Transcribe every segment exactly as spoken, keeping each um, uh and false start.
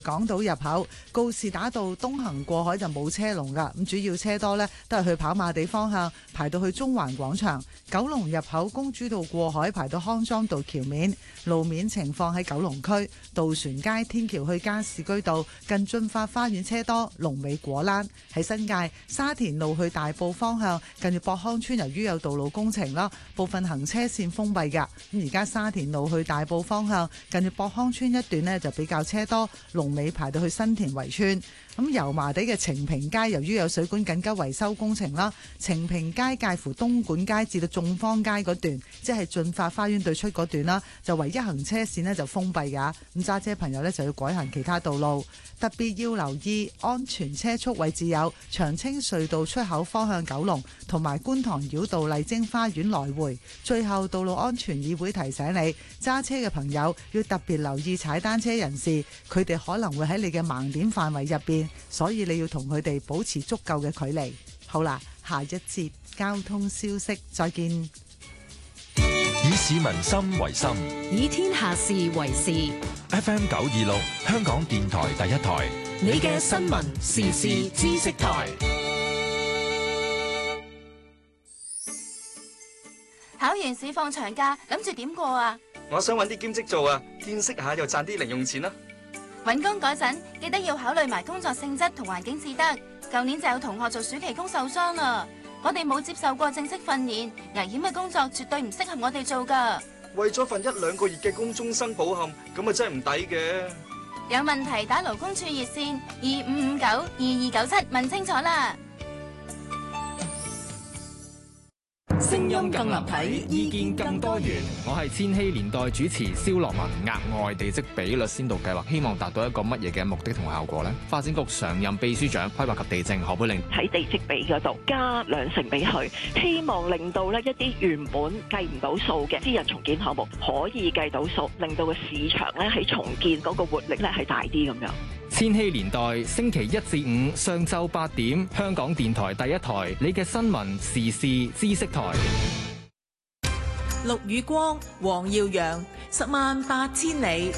港島入口告士打道東行過海就冇車龍噶，咁主要車多呢都係去跑馬地方向，排到去中環廣場。九龍入口公主道過海排到康莊道橋面。路面情況喺九龍區渡船街天橋去加士居道近駿發花園車多，龍尾果欄。喺新界沙田路去大埔方向近住博康村，由於有道路工程啦，部分行車線封閉噶。咁而家沙田路去大埔方向近住博康村一段呢就比較車多，龍尾排到去新田圍村。咁油麻地嘅晴平街由於有水管緊急維修工程啦，晴平街介乎東莞街至到眾坊街嗰段，即係駿發花園對出嗰段啦，就唯一行車線呢就封閉噶。咁揸車朋友呢就要改行其他道路，特別要留意安全車速位置有長青隧道出口方向九龍同埋觀塘繞道麗晶花園來回。最後，道路安全議會提醒你，揸車嘅朋友要特別留意踩單車人士，佢哋可能會喺你嘅盲點範圍入邊，所以你要同佢哋保持足夠嘅距離。好啦，下一節交通消息再見。 以市民心為心， 以天下事為事。 F M 九二六香港電台第一台， 你嘅新聞時事知識台。 考完試放長假，諗住點過啊？ 我想揾啲兼職做啊，見識下又賺啲零用錢啦。 揾工嗰陣記得要考慮埋工作性質同環境至得。舊年就有同學做暑期工受傷啦。我哋冇接受過正式訓練，危險嘅工作絕對唔適合我哋做㗎。 為咗份一兩個月嘅工終生抱憾，咁啊真係唔抵嘅。 有問題打勞工處熱線二五五九二二九七問清楚啦。 聲音更立體，意見更多元。我係千禧年代主持蕭樂文。額外地積比率先導計劃，希望達到一個乜嘢嘅目的同效果呢？發展局常任秘書長規劃及地政何佩玲喺地積比嗰度加兩成俾佢，希望令到呢一啲原本計唔到數嘅私人重建項目可以計到數，令到個市場咧喺重建嗰個活力咧係大啲咁樣。 千禧年代星期一至五上晝八點，香港電台第一台，你嘅新聞時事知識台。 陸宇光、黃耀揚，十萬八千里。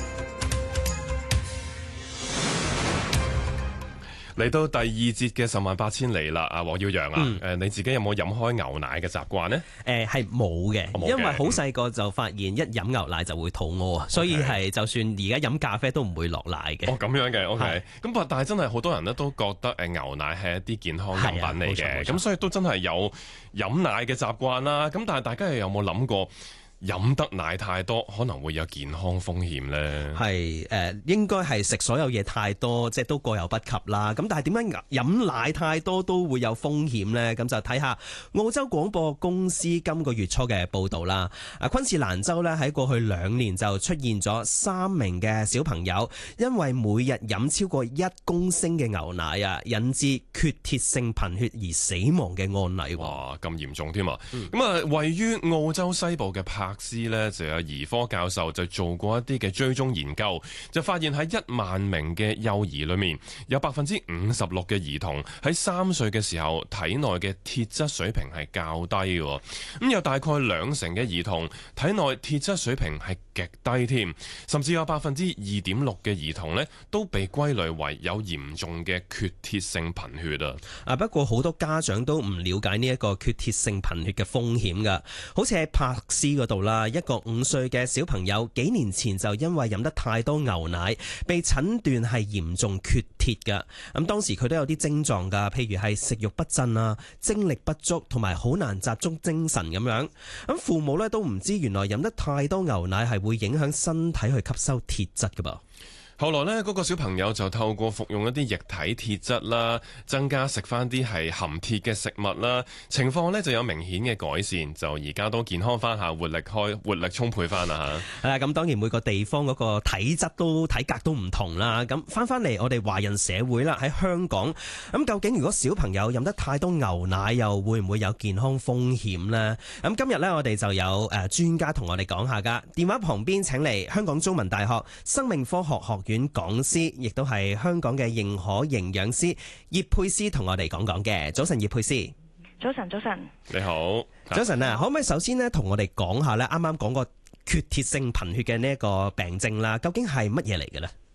嚟到第二節嘅十萬八千里啦，阿黃耀揚啊，誒、嗯、你自己有冇飲開牛奶嘅習慣呢？ 誒係冇嘅，因為好細個就發現一飲牛奶就會肚屙啊，所以係就算而家飲咖啡都唔會落奶嘅。 哦，咁樣嘅 ，OK。咁但係真係好多人咧都覺得誒牛奶係一啲健康飲品嚟嘅，咁所以都真係有飲奶嘅習慣啦。咁但係大家又有冇諗過？飲得奶太多可能會有健康風險呢？ 係誒、呃，應該係食所有嘢太多，即係都過猶不及啦。咁但係點解飲奶太多都會有風險呢？咁就睇下澳洲廣播公司今個月初嘅報導啦。啊，昆士蘭州呢喺過去兩年就出現咗三名嘅小朋友因為每日飲超過一公升嘅牛奶啊，引致缺鐵性貧血而死亡嘅案例。 哇，咁嚴重添啊！咁啊、嗯，位於澳洲西部嘅柏斯呢就有兒科教授就做過一啲嘅追蹤研究，就發現喺一萬名嘅幼兒裏面，有百分之五十六嘅兒童喺三歲嘅時候體內嘅鐵質水平係較低嘅，咁有大概兩成嘅兒童體內鐵質水平係極低添，甚至有百分之二點六嘅兒童呢都被歸類為有嚴重嘅缺鐵性貧血啊！ 啊，不過好多家長都唔了解呢一個缺鐵性貧血嘅風險噶，好似喺柏斯嗰度啦，一個五歲嘅小朋友幾年前就因為飲得太多牛奶，被診斷係嚴重缺鐵噶。咁當時佢都有啲症狀噶，譬如係食慾不振啊、精力不足同埋好難集中精神咁樣。咁父母咧都唔知原來飲得太多牛奶係會影響身體去吸收鐵質噶噃。 後來呢，嗰個小朋友就透過服用一啲液體鐵質啦，增加食翻啲係含鐵嘅食物啦，情況呢就有明顯嘅改善，就而家都健康翻下，活力開，活力充沛翻啦嚇。係啦，咁當然每個地方嗰個體質都體格都唔同啦。咁翻翻嚟我哋華人社會啦，喺香港，咁究竟如果小朋友飲得太多牛奶，又會唔會有健康風險呢？咁今日呢，我哋就有誒專家同我哋講下噶。電話旁邊請嚟香港中文大學生命科學學院講師，亦都係香港嘅認可營養師葉沛詩同我哋講講嘅。早晨，葉沛詩。 早晨，早晨。 你好， 早晨啊！可唔可以首先呢同我哋講下呢？啱啱講過缺鐵性貧血嘅呢一個病症啦，究竟係乜嘢嚟嘅呢？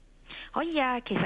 可以啊，其實